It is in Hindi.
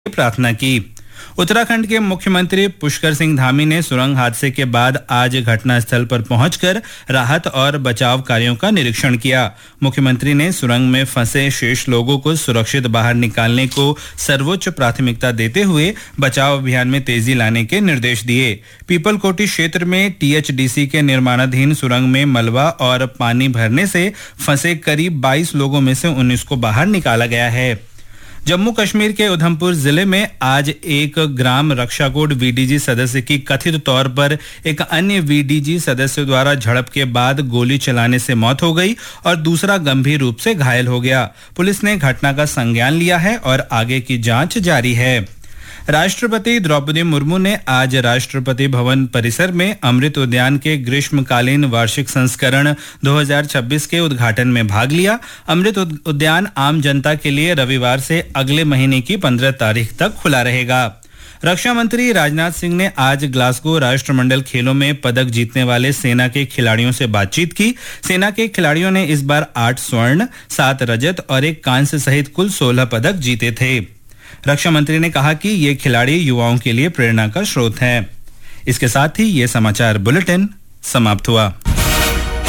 प्रार्थना की। उत्तराखंड के मुख्यमंत्री पुष्कर सिंह धामी ने सुरंग हादसे के बाद आज घटनास्थल पर पहुंचकर राहत और बचाव कार्यों का निरीक्षण किया। मुख्यमंत्री ने सुरंग में फंसे शेष लोगों को सुरक्षित बाहर निकालने को सर्वोच्च प्राथमिकता देते हुए बचाव अभियान में तेजी लाने के निर्देश दिए। पीपलकोटी क्षेत्र में टीएचडीसी के निर्माणाधीन सुरंग में मलबा और पानी भरने से फंसे करीब 22 लोगों में से 19 को बाहर निकाला गया है। जम्मू कश्मीर के उधमपुर जिले में आज एक ग्राम रक्षा कोड वीडीजी सदस्य की कथित तौर पर एक अन्य वीडीजी सदस्य द्वारा झड़प के बाद गोली चलाने से मौत हो गई और दूसरा गंभीर रूप से घायल हो गया। पुलिस ने घटना का संज्ञान लिया है और आगे की जांच जारी है। राष्ट्रपति द्रौपदी मुर्मू ने आज राष्ट्रपति भवन परिसर में अमृत उद्यान के ग्रीष्मकालीन वार्षिक संस्करण 2026 के उद्घाटन में भाग लिया। अमृत उद्यान आम जनता के लिए रविवार से अगले महीने की 15 तारीख तक खुला रहेगा। रक्षा मंत्री राजनाथ सिंह ने आज ग्लासगो राष्ट्रमंडल खेलों में पदक जीतने वाले सेना के खिलाड़ियों से बातचीत की। सेना के खिलाड़ियों ने इस बार 8 स्वर्ण, 7 रजत और 1 कांस्य सहित कुल 16 पदक जीते थे। रक्षा मंत्री ने कहा कि ये खिलाड़ी युवाओं के लिए प्रेरणा का स्रोत हैं। इसके साथ ही ये समाचार बुलेटिन समाप्त हुआ।